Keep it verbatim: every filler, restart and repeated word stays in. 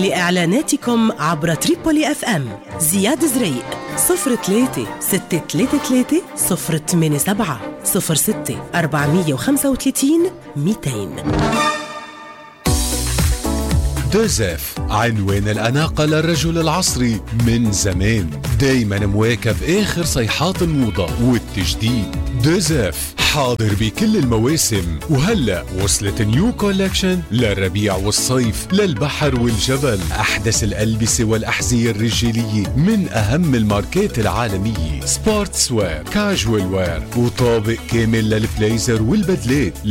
لإعلاناتكم عبر تريبولي اف ام زياد زريق صفر ثلاثة ستة ثلاثة ثلاثة صفر ثمانية سبعة صفر ستة أربعمية وخمسة وثلاثين مئتين. دوزيف عنوان الأناقة للرجل العصري من زمان، دايما مواكب آخر صيحات الموضة والتجديد. دوزيف حاضر بكل المواسم، وهلأ وصلت نيو كولكشن للربيع والصيف، للبحر والجبل. أحدث الألبسة والأحذية الرجالية من أهم الماركات العالمية، سبورتس وير، كاجوال وير، وطابق كامل للبليزر والبدلات.